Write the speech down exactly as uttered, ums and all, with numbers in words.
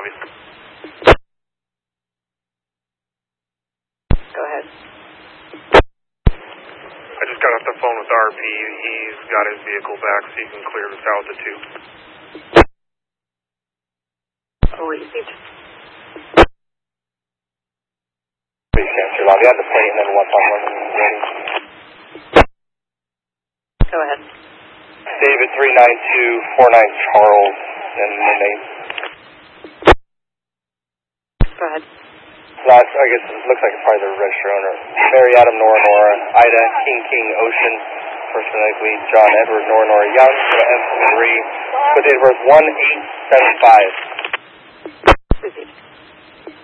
copy. Go ahead. I just got off the phone with R P. He's got his vehicle back, so you can clear the south of two. Oh, received. Please answer lobby. I have the plate and then one point one ready. Go ahead. David three nine two four nine Charles and the name. Go ahead. Last, I guess it looks like it's probably the register owner. Mary Adam Nora Nora, Ida King King Ocean, person lead John Edward Nora Nora Young, M Marie, with date of birth one eight seven five. Received.